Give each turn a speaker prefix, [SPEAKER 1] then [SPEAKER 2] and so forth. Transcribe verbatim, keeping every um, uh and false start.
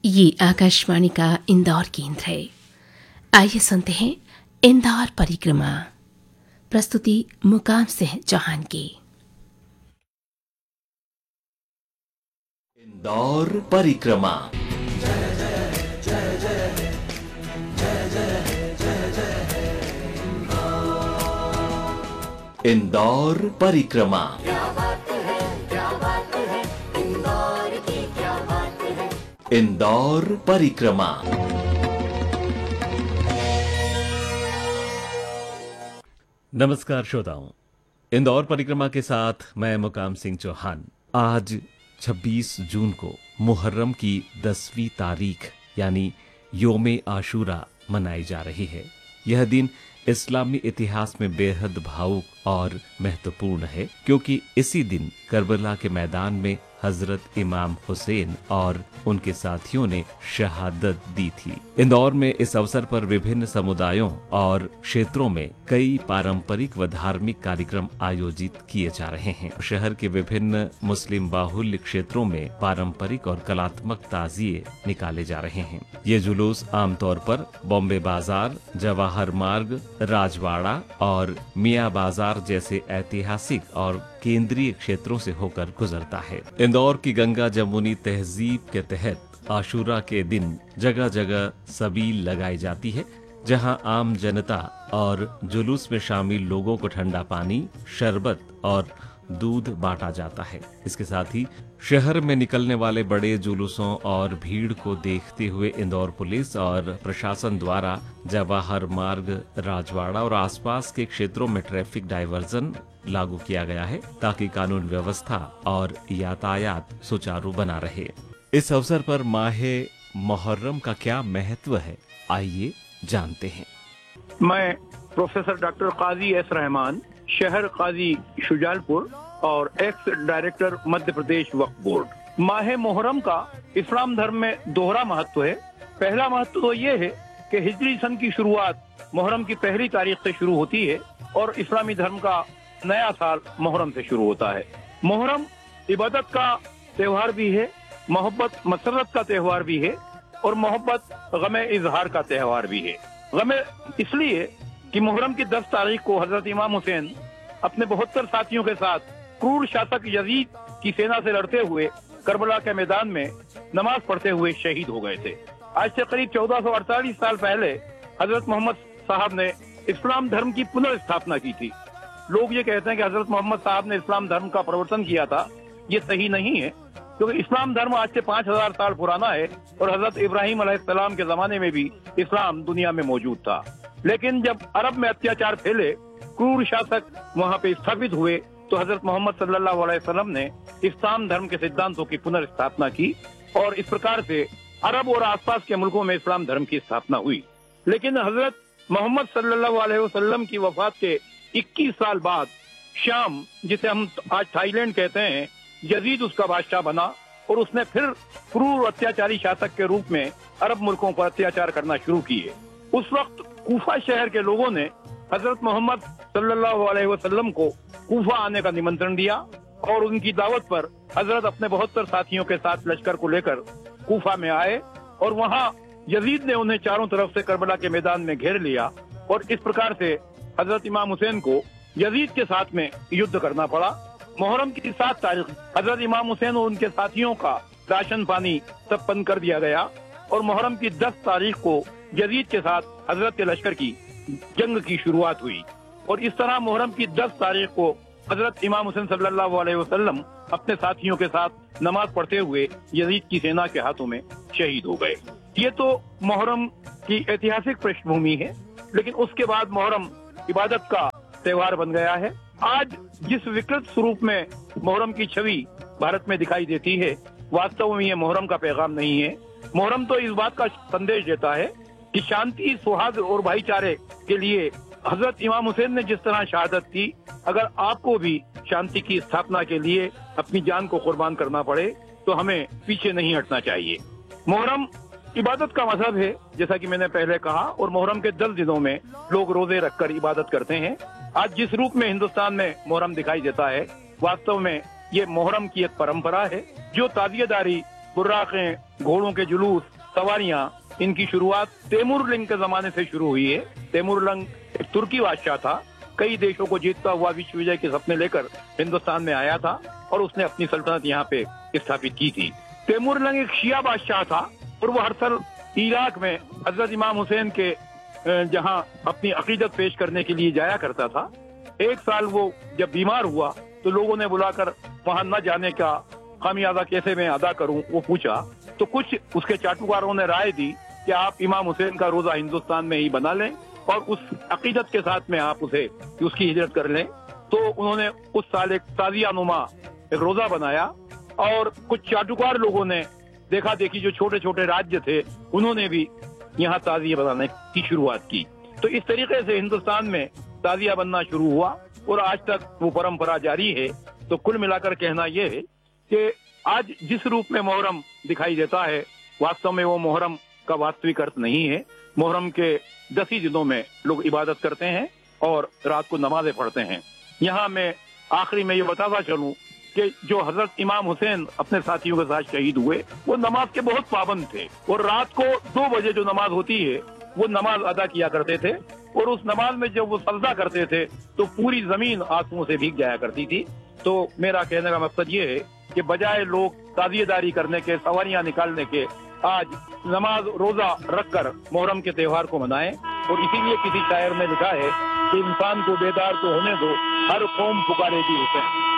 [SPEAKER 1] ये आकाशवाणी का इंदौर केंद्र है। आइए सुनते हैं इंदौर परिक्रमा। प्रस्तुति मुकाम सिंह चौहान की।
[SPEAKER 2] इंदौर परिक्रमा। इंदौर परिक्रमा। इंदौर परिक्रमा। नमस्कार श्रोताओं, इंदौर परिक्रमा के साथ मैं मुकाम सिंह चौहान। आज छब्बीस जून को मुहर्रम की दसवीं तारीख यानी योम आशूरा मनाई जा रही है। यह दिन इस्लामी इतिहास में बेहद भावुक और महत्वपूर्ण है, क्योंकि इसी दिन करबला के मैदान में हजरत इमाम हुसैन और उनके साथियों ने शहादत दी थी। इंदौर में इस अवसर पर विभिन्न समुदायों और क्षेत्रों में कई पारंपरिक व धार्मिक कार्यक्रम आयोजित किए जा रहे हैं। शहर के विभिन्न मुस्लिम बाहुल्य क्षेत्रों में पारंपरिक और कलात्मक ताजिए निकाले जा रहे हैं। ये जुलूस आमतौर पर बॉम्बे बाजार, जवाहर मार्ग, राजवाड़ा और मियाँ बाजार जैसे ऐतिहासिक और केंद्रीय क्षेत्रों से होकर गुजरता है। इंदौर की गंगा जमुनी तहजीब के तहत आशूरा के दिन जगह जगह सबील लगाई जाती है, जहां आम जनता और जुलूस में शामिल लोगों को ठंडा पानी, शरबत और दूध बांटा जाता है। इसके साथ ही शहर में निकलने वाले बड़े जुलूसों और भीड़ को देखते हुए इंदौर पुलिस और प्रशासन द्वारा जवाहर मार्ग, राजवाड़ा और आसपास के क्षेत्रों में ट्रैफिक डायवर्जन लागू किया गया है, ताकि कानून व्यवस्था और यातायात सुचारू बना रहे। इस अवसर पर माहे मुहर्रम का क्या महत्व है, आइए जानते हैं।
[SPEAKER 3] मैं प्रोफेसर डॉक्टर काजी एस रहमान, शहर काजी शुजालपुर और एक्स डायरेक्टर मध्य प्रदेश वक्फ बोर्ड। माहे मुहर्रम का इस्लाम धर्म में दोहरा महत्व है। पहला महत्व तो ये है कि हिजरी सन की शुरुआत मुहर्रम की पहली तारीख से शुरू होती है और इस्लामी धर्म का नया साल मुहर्रम से शुरू होता है। मुहर्रम इबादत का त्योहार भी है, मोहब्बत मसरत का त्योहार भी है और मोहब्बत गमे इजहार का त्योहार भी है। गमे इसलिए कि मुहर्रम की दस तारीख को हजरत इमाम हुसैन अपने बहत्तर साथियों के साथ क्रूर शासक यजीद की सेना से लड़ते हुए करबला के मैदान में नमाज पढ़ते हुए शहीद हो गए थे। आज से करीब चौदह सौ अड़तालीस साल पहले हजरत मोहम्मद साहब ने इस्लाम धर्म की पुनर्स्थापना की थी। लोग ये कहते हैं कि हजरत मोहम्मद साहब ने इस्लाम धर्म का प्रवर्तन किया था। ये सही नहीं है, क्योंकि इस्लाम धर्म आज से पाँच हजार साल पुराना है और हजरत इब्राहिम अलैहिस्सलाम के जमाने में भी इस्लाम दुनिया में मौजूद था। लेकिन जब अरब में अत्याचार फैले, क्रूर शासक वहाँ पे स्थापित हुए, तो हजरत मोहम्मद सल्लल्लाहु अलैहि वसल्लम ने इस्लाम धर्म के सिद्धांतों की पुनर्स्थापना की और इस प्रकार से अरब और आसपास के मुल्कों में इस्लाम धर्म की स्थापना हुई। लेकिन हजरत मोहम्मद सल्लल्लाहु अलैहि वसल्लम की वफात के इक्कीस साल बाद शाम, जिसे हम आज थाईलैंड कहते हैं, यजीद उसका बादशाह बना और उसने फिर क्रूर अत्याचारी शासक के रूप में अरब मुल्कों पर अत्याचार करना शुरू किए। उस वक्त कूफा शहर के लोगों ने हजरत मोहम्मद सल्लल्लाहु अलैहि वसल्लम को कूफा आने का निमंत्रण दिया और उनकी दावत पर हजरत अपने बहत्तर साथियों के साथ लश्कर को लेकर कूफा में आए और वहाँ यजीद ने उन्हें चारों तरफ से करबला के मैदान में घेर लिया और इस प्रकार से हजरत इमाम हुसैन को यजीद के साथ में युद्ध करना पड़ा। मुहर्रम की सात तारीख हजरत इमाम हुसैन और उनके साथियों का राशन पानी सब बंद कर दिया गया और मुहर्रम की दस तारीख को यजीद के साथ हजरत के लश्कर की जंग की शुरुआत हुई और इस तरह मुहर्रम की दस तारीख को हजरत इमाम हुसैन सल्लल्लाहु अलैहि वसल्लम अपने साथियों के साथ नमाज पढ़ते हुए यजीद की सेना के हाथों में शहीद हो गए। ये तो मुहर्रम की ऐतिहासिक पृष्ठभूमि है, लेकिन उसके बाद मुहर्रम इबादत का त्योहार बन गया है। आज जिस विकृत स्वरूप में मुहर्रम की छवि भारत में दिखाई देती है, वास्तव में ये मुहर्रम का पैगाम नहीं है। मुहर्रम तो इस बात का संदेश देता है कि शांति, सौहार्द और भाईचारे के लिए हजरत इमाम हुसैन ने जिस तरह शहादत दी, अगर आपको भी शांति की स्थापना के लिए अपनी जान को कुर्बान करना पड़े तो हमें पीछे नहीं हटना चाहिए। मुहर्रम इबादत का मजहब है, जैसा कि मैंने पहले कहा, और मुहर्रम के दस दिनों में लोग रोजे रखकर इबादत करते हैं। आज जिस रूप में हिंदुस्तान में मुहर्रम दिखाई देता है, वास्तव में ये मुहर्रम की एक परंपरा है जो ताजियेदारी, बुर्राकें, घोड़ों के जुलूस, सवारियां, इनकी शुरुआत तैमूरलंग के जमाने से शुरू हुई है। तैमूरलंग एक तुर्की बादशाह था, कई देशों को जीतता हुआ विश्व विजय के सपने लेकर हिंदुस्तान में आया था और उसने अपनी सल्तनत यहाँ पे स्थापित की थी। तैमूरलंग एक शिया बादशाह था और वो हर साल इराक में हजरत इमाम हुसैन के जहाँ अपनी अकीदत पेश करने के लिए जाया करता था। एक साल वो जब बीमार हुआ तो लोगों ने बुलाकर वहां न जाने का खामियाजा कैसे मैं अदा करूं वो पूछा, तो कुछ उसके चाटुकारों ने राय दी कि आप इमाम हुसैन का रोजा हिंदुस्तान में ही बना लें और उस अकीदत के साथ में आप उसे उसकी हिजरत कर लें। तो उन्होंने उस साल एक ताजिया नुमा एक रोजा बनाया और कुछ चाटुकार लोगों ने देखा देखी जो छोटे छोटे राज्य थे उन्होंने भी यहाँ ताजिया बनाने की शुरुआत की। तो इस तरीके से हिंदुस्तान में ताजिया बनना शुरू हुआ और आज तक वो परंपरा जारी है। तो कुल मिलाकर कहना यह है कि आज जिस रूप में मोहर्रम दिखाई देता है, वास्तव में वो मोहर्रम का वास्तविक अर्थ नहीं है। मोहर्रम के दस ही दिनों में लोग इबादत करते हैं और रात को नमाजें पढ़ते हैं। यहाँ मैं आखिरी में ये बताता चलूं कि जो हजरत इमाम हुसैन अपने साथियों के साथ शहीद हुए वो नमाज के बहुत पाबंद थे और रात को दो बजे जो नमाज होती है वो नमाज अदा किया करते थे और उस नमाज में जब वो सजदा करते थे तो पूरी जमीन आंसुओं से भीग जाया करती थी। तो मेरा कहने का मकसद ये है कि बजाय लोग ताजियेदारी करने के, सवारियां निकालने के, आज नमाज रोजा रखकर मोहर्रम के त्योहार को मनाएं। और इसीलिए किसी शायर ने लिखा है कि इंसान को बेदार तो होने दो, हर कौम पुकारेगी हुसैन।